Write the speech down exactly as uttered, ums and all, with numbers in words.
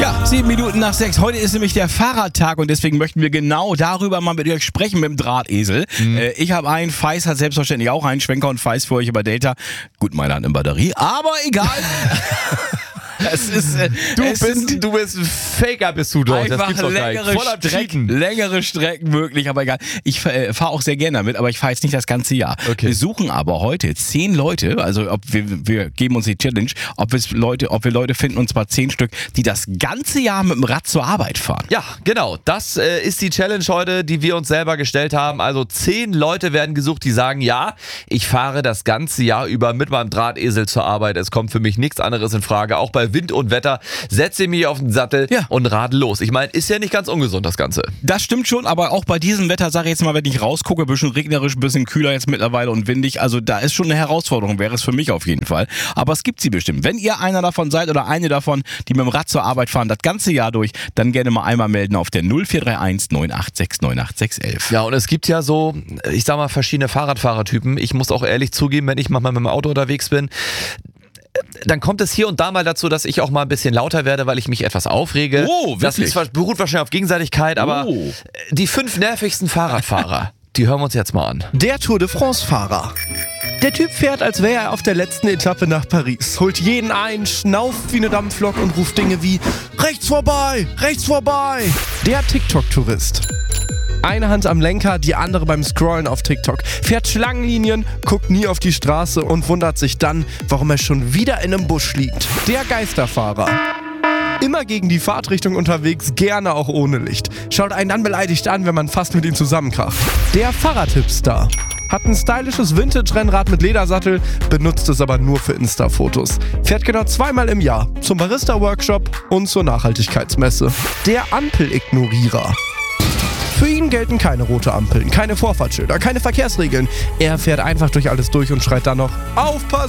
Ja, sieben Minuten nach sechs. Heute ist nämlich der Fahrradtag und deswegen möchten wir genau darüber mal mit euch sprechen mit dem Drahtesel. Mhm. Äh, ich habe einen, Feis hat selbstverständlich auch einen, Schwenker und Feis für euch über Delta. Gut, meiner hat eine Batterie, aber egal. Es ist, äh, du, es bist, sind du bist ein Faker, bist du dort. Das gibt's doch gar nicht. längere, Strecken, längere Strecken möglich, aber egal. Ich äh, fahre auch sehr gerne damit, aber ich fahre jetzt nicht das ganze Jahr. Okay. Wir suchen aber heute zehn Leute, also ob wir, wir geben uns die Challenge, ob, Leute, ob wir Leute finden, und zwar zehn Stück, die das ganze Jahr mit dem Rad zur Arbeit fahren. Ja, genau. Das äh, ist die Challenge heute, die wir uns selber gestellt haben. Also zehn Leute werden gesucht, die sagen, ja, ich fahre das ganze Jahr über mit meinem Drahtesel zur Arbeit. Es kommt für mich nichts anderes in Frage. Auch bei Wind und Wetter setze ich mich auf den Sattel ja. und radel los. Ich meine, ist ja nicht ganz ungesund, das Ganze. Das stimmt schon, aber auch bei diesem Wetter, sage ich jetzt mal, wenn ich rausgucke, ein bisschen regnerisch, ein bisschen kühler jetzt mittlerweile und windig, also da ist schon eine Herausforderung, wäre es für mich auf jeden Fall. Aber es gibt sie bestimmt. Wenn ihr einer davon seid oder eine davon, die mit dem Rad zur Arbeit fahren, das ganze Jahr durch, dann gerne mal einmal melden auf der null vier drei eins neun acht sechs neun acht sechs elf. Ja, und es gibt ja so, ich sag mal, verschiedene Fahrradfahrertypen. Ich muss auch ehrlich zugeben, wenn ich mal mit dem Auto unterwegs bin, dann kommt es hier und da mal dazu, dass ich auch mal ein bisschen lauter werde, weil ich mich etwas aufrege. Oh, wirklich? Das beruht wahrscheinlich auf Gegenseitigkeit, aber oh. die fünf nervigsten Fahrradfahrer, die hören wir uns jetzt mal an. Der Tour de France-Fahrer. Der Typ fährt, als wäre er auf der letzten Etappe nach Paris, holt jeden ein, schnauft wie eine Dampflok und ruft Dinge wie rechts vorbei, rechts vorbei. Der TikTok-Tourist. Eine Hand am Lenker, die andere beim Scrollen auf TikTok. Fährt Schlangenlinien, guckt nie auf die Straße und wundert sich dann, warum er schon wieder in einem Busch liegt. Der Geisterfahrer. Immer gegen die Fahrtrichtung unterwegs, gerne auch ohne Licht. Schaut einen dann beleidigt an, wenn man fast mit ihm zusammenkracht. Der Fahrradhipster. Hat ein stylisches Vintage-Rennrad mit Ledersattel, benutzt es aber nur für Insta-Fotos. Fährt genau zweimal im Jahr zum Barista-Workshop und zur Nachhaltigkeitsmesse. Der Ampel-Ignorierer. Für ihn gelten keine rote Ampeln, keine Vorfahrtsschilder, keine Verkehrsregeln. Er fährt einfach durch alles durch und schreit dann noch: Aufpassen!